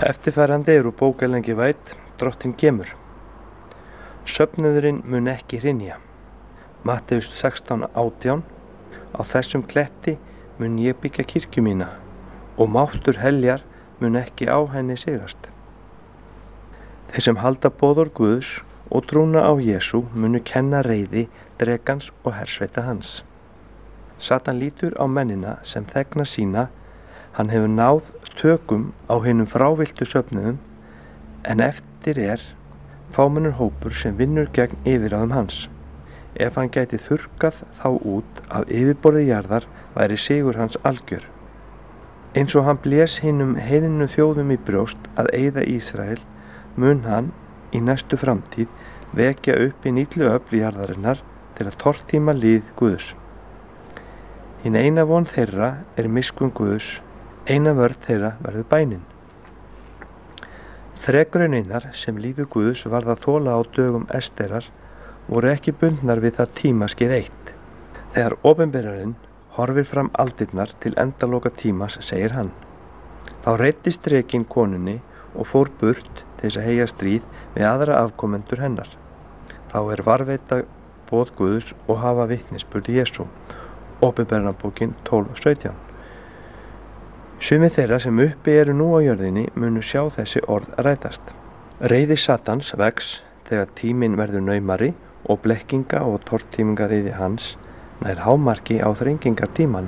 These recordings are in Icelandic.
Eftirfarandi úr bók Ellen G. White, Drottinn kemur. Söfnuðurinn mun ekki hrynja. Matteus 16:18. Á þessum kletti mun ég byggja kirkju mína og máttur heljar mun ekki á henni sigrast. Þeir sem halda boðorð Guðs og trúna á Jesú munu kenna reiði drekans og hersveita hans. Satan lítur á mennina sem þegna sína. Hann hefur náð tökum á hinum frávilltu söfnuðum, en eftir fámennur hópur sem vinnur gegn yfirráðum hans. Ef hann gæti þurrkað þá út af yfirborði jarðar væri sigur hans algjör. Eins og hann blés hinum heiðnu þjóðum í brjóst að eyða Ísrael, mun hann í næstu framtíð vekja upp í nýtlu öfl jarðarinnar til að tortíma lið Guðs. Hin eina von þeirra miskunn Guðs, eina vörn þeirra verður bænin. Þrekrauninnar sem líður Guðs varð að þola á dögum Esterar voru ekki bundnar við það tímaskeið eitt. Þegar opinberarinn horfir fram aldirnar til endaloka tímas, segir hann. Þá reiddist drekinn konunni og fór burt til þess að heyja stríð við aðra afkomendur hennar. Þá varðveita boð Guðs og hafa vitnisburð Jesú. Opinberunarbókin 12:17. Sumir þeirra sem uppi eru nú á jörðinni munu sjá þessi orð rætast. Reiði Satans vex þegar tíminn verður naumari og blekkinga og tortímingareiði hans nær hámarki á þrengingartímanum.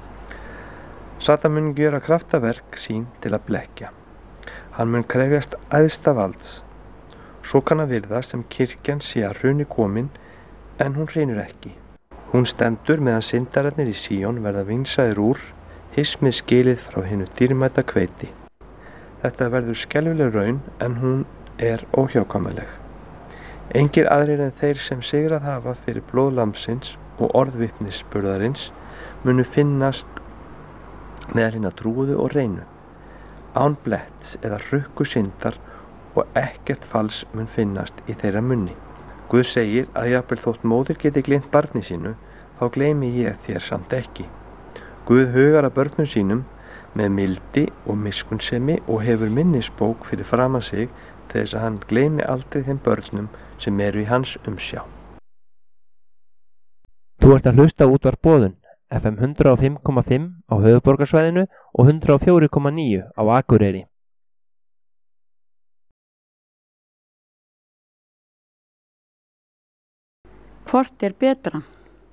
Satan mun gjöra kraftaverk sín til að blekkja. Hann mun krefjast æðsta valds. Svo kann að virðast sem kirkjan sé að hruni komin, en hún hrynur ekki. Hún stendur meðan syndararnir í Síón verða vinsaðir úr, hismið skilið frá hinu dýrmæta hveiti. Þetta verður skelfileg raun, en hún óhjákvæmileg. Engir aðrir en þeir sem sigrað hafa fyrir blóð lambsins og orðvitnisburðarins munu finnast meðal hinna trúuðu og reynu. Án bletts eða hrukku syndar og ekkert fals mun finnast í þeirra munni. Guð segir að jafnvel þótt móðir geti gleymt barni sínu, þá gleymi ég þér samt ekki. Guð hugar að börnum sínum með mildi og miskunnsemi og hefur minnisbók fyrir framan sig til þess að hann gleymi aldrei þeim börnum sem eru í hans umsjá. Þú ert að hlusta á Útvarp Boðun, FM 105,5 á höfuðborgarsvæðinu og 104,9 á Akureyri. Hvort betra?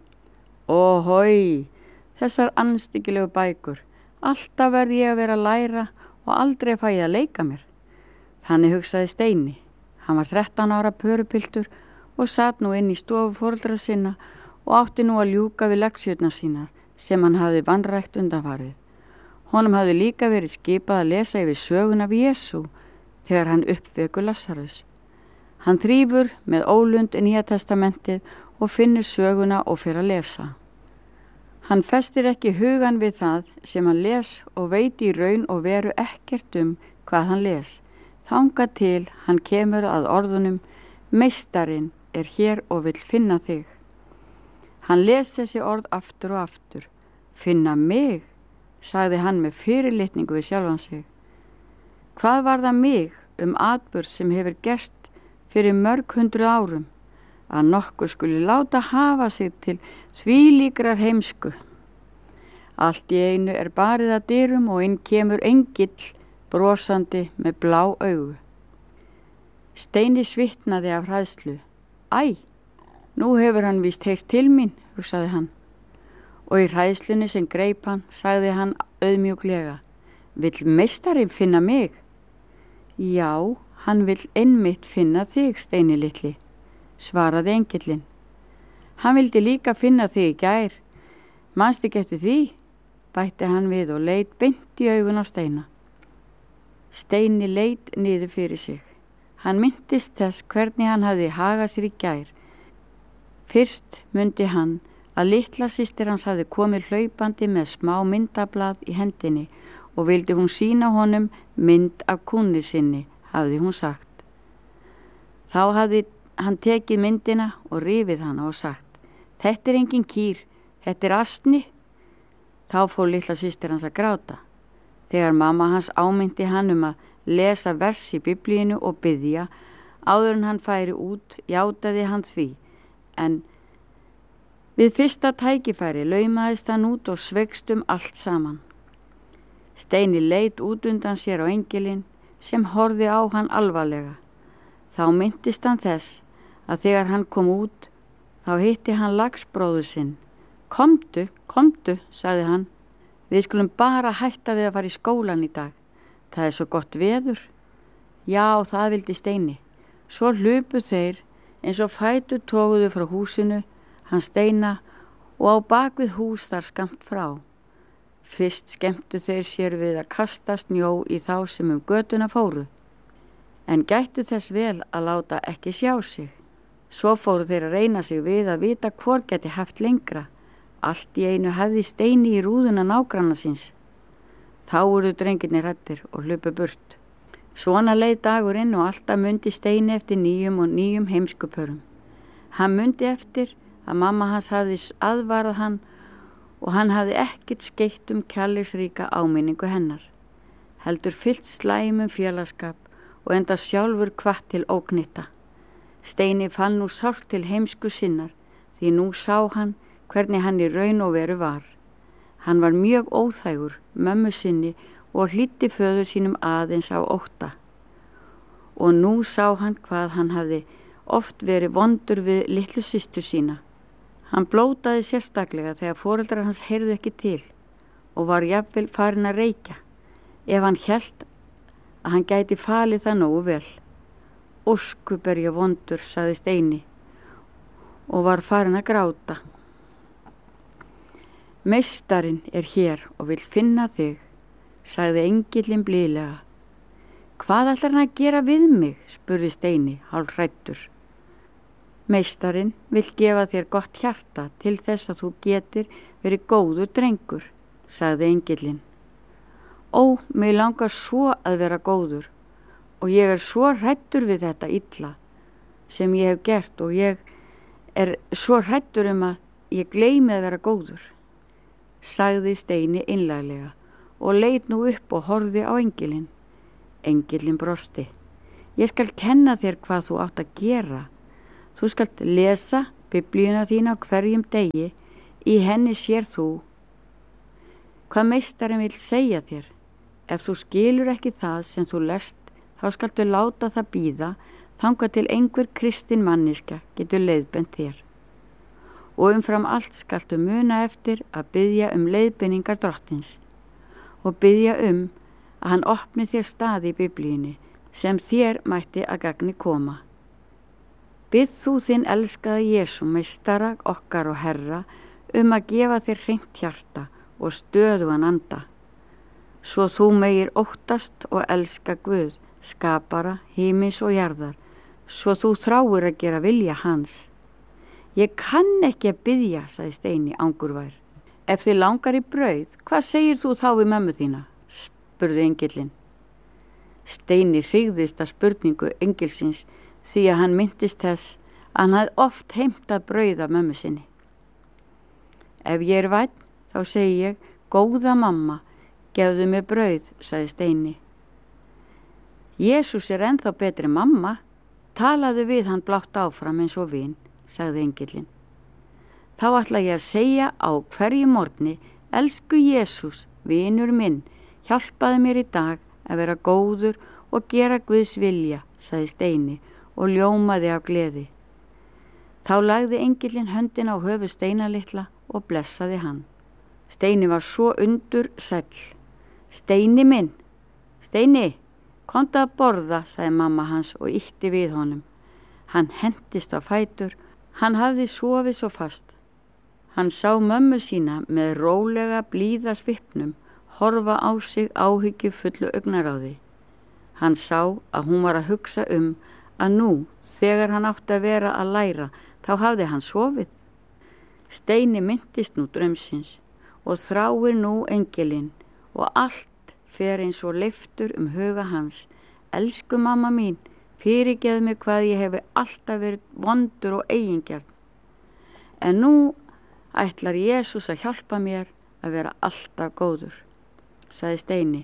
Óhói, þessar anstyggilegu bækur. Alltaf verð ég að vera að læra og aldrei fæ ég að leika mér. Þannig hugsaði Steini. Hann var 13 ára pörupiltur og sat nú inn í stofu foreldra sinna og átti nú að ljúka við leksjurnar sínar sem hann hafði vanrækt undanfarið. Honum hafði líka verið skipað að lesa yfir söguna af Jesú þegar hann uppvekur Lasarus. Hann þrífur með ólund Nýja testamentið og finnur söguna og fer að lesa. Hann festir ekki hugan við það sem hann les og veit í raun og veru ekkert hvað hann les. Þangað til hann kemur að orðunum: Meistarinn hér og vill finna þig. Hann les þessi orð aftur og aftur. Finna mig, sagði hann með fyrirlitningu við sjálfan sig. Hvað var það mig atburð sem hefur gerst fyrir mörg 100 árum, að nokkur skuli láta hafa sig til þvílíkrar heimsku? Allt í einu barið að dyrum og inn kemur engill brosandi með blá augu. Steini svitnaði af hræðslu. Æ, nú hefur hann víst heyrt til mín, hugsaði hann. Og í hræðslunni sem greip hann, sagði hann auðmjúklega: Vill meistarinn finna mig? Já, hann vill einmitt finna þig, Steini litli, svaraði engillinn. Hann vildi líka finna þig í gær. Manstu ekki eftir því? Bætti hann við og leit beint í augun á Steina. Steini leit niður fyrir sig. Hann minntist þess hvernig hann hafði hagað sér í gær. Fyrst mundi hann að litla systir hans hafði komið hlaupandi með smá myndablað í hendinni og vildi hún sýna honum mynd af kúnni sinni, hafði hún sagt. Þá hafði hann tekið myndina og rifið hana og sagt: Þetta engin kýr, þetta asni. Þá fór litla systir hans að gráta. Þegar mamma hans ámynti hann að lesa vers í Biblíinu og biðja. Áður en hann færi út, játaði hann því, en við fyrsta tækifæri laumaðist hann út og sveikst allt saman. Steini leit út undan sér á engilinn sem horfði á hann alvarlega. Þá minntist hann þess að þegar hann kom út, þá hitti hann lagsbróður sinn. Komdu, sagði hann. Við skulum bara hætta við að fara í skólan í dag. Það er svo gott veður. Já, það vildi Steini. Svo hlupu þeir eins og fætur toguðu frá húsinu, hann Steina, og á bakvið hús þar skammt frá. Fyrst skemmtu þeir sér við að kasta snjó í þá sem götuna fóru, en gættu þess vel að láta ekki sjá sig. Svo fóru þeir að reyna sig við að vita hvor geti haft lengra. Allt í einu hefði Steini í rúðuna nágranna síns. Þá voru drengirnir hræddir og hlupu burt. Svona leið dagurinn og alltaf mundi Steini eftir nýjum og nýjum heimskupörum. Hann mundi eftir að mamma hans hafði aðvarað hann og hann hafði ekkert skeytt kærleiksríka áminningu hennar. Heldur fyllt slæmum félagsskap og enda sjálfur hvatt til óknytta. Steini fann nú sárt til heimsku sinnar, því nú sá hann hvernig hann í raun og veru var. Hann var mjög óþægur mömmu sinni og hlýddi föður sínum aðeins á ótta. Og nú sá hann hvað hann hafði oft verið vondur við litlu systur sína. Hann blótaði sérstaklega þegar foreldrar hans heyrðu ekki til og var jafnvel farinn að reykja, ef hann hélt að hann gæti falið það nógu vel. Óskup er ég vondur, sagði Steini og var farinn að gráta. Meistarinn er hér og vill finna þig, sagði engillinn blíðlega. Hvað ætlar hann að gera við mig, spurði Steini, hálf hræddur. Meistarinn vill gefa þér gott hjarta til þess að þú getir verið góður drengur, sagði engillinn. Ó, mig langar svo að vera góður og ég er svo hræddur við þetta illa sem ég hef gert og ég er svo hræddur að ég gleymi að vera góður, sagði Steini einlæglega og leit nú upp og horfði á engilinn. Engillinn brosti. Ég skal kenna þér hvað þú átt að gera. Þú skalt lesa Biblíuna þína á hverjum degi, í henni sér þú hvað meistarinn vill segja þér. Ef þú skilur ekki það sem þú lest, þá skaltu láta það bíða þangað til einhver kristin manniska getur leiðbent þér. Og umfram allt skaltu muna eftir að biðja leiðbeiningar drottins og biðja að hann opni þér stað í Biblíunni sem þér mætti að gagni koma. Bið þú þinn elskaða Jesú, meistara okkar og Herra, að gefa þér hreint hjarta og stöðugan anda, svo þú megir óttast og elska Guð, skapara himins og jarðar, svo þú þráir að gera vilja hans. Ég kann ekki að biðja, sagði Steini angurvær. Ef þið langar í brauð, hvað segir þú þá við mömmu þína? Spurði engillinn. Steini hryggðist að spurningu engilsins því að hann minntist þess að hann hafði oft heimtað brauð af mömmu sinni. Ef ég er vænn, þá segi ég, góða mamma, gefðu mér brauð, sagði Steini. Jesús er ennþá betri mamma, talaðu við hann blátt áfram eins og vin, sagði engillinn. Þá ætla ég að segja á hverju morgni, elsku Jesús, vinur minn, hjálpaðu mér í dag að vera góður og gera Guðs vilja, sagði Steini og ljómaði af gleði. Þá lagði engillinn höndin á höfuð Steina litla og blessaði hann. Steini var svo undur sæll. Steini minn, Steini, komdu að borða, sagði mamma hans og ýtti við honum. Hann hentist á fætur, hann hafði sofið svo fast. Hann sá mömmu sína með rólega blíða svipnum horfa á sig áhyggjufullu augnaráði. Hann sá að hún var að hugsa að nú, þegar hann átti að vera að læra, þá hafði hann sofið. Steini minntist nú draumsins og þráir nú engilinn og allt fer eins og leiftur huga hans. Elsku mamma mín, fyrirgefðu mig hvað ég hefi alltaf verið vondur og eigingjarn. En nú ætlar Jesús að hjálpa mér að vera alltaf góður, sagði Steini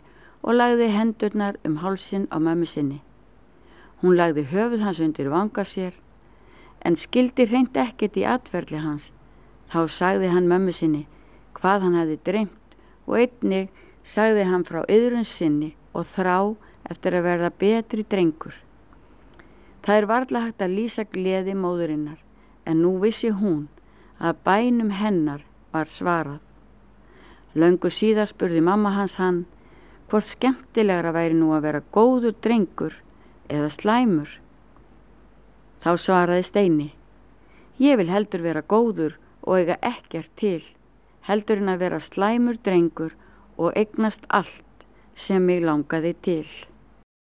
og lagði hendurnar hálsinn á mömmu sinni. Hún lagði höfuð hans undir vanga sér, en skildi hreint ekkert í atferli hans. Þá sagði hann mömmu sinni hvað hann hefði dreymt og einnig sagði hann frá iðrun sinni og þrá eftir að verða betri drengur. Það varla hægt að lýsa gleði móðurinnar, en nú vissi hún að bænum hennar var svarað. Löngu síðar spurði mamma hans hann hvort skemmtilegra væri nú að vera góður drengur eða slæmur. Þá svaraði Steini: Ég vil heldur vera góður og eiga ekkert til, heldur en að vera slæmur drengur og eignast allt sem mig langaði til.